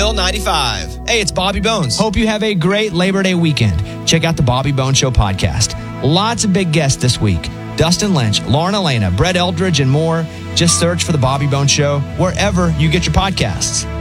Bill95. Hey, it's Bobby Bones. Hope you have a great Labor Day weekend. Check out the Bobby Bones Show podcast. Lots of big guests this week. Dustin Lynch, Lauren Elena, Brett Eldridge, and more. Just search for the Bobby Bones Show wherever you get your podcasts.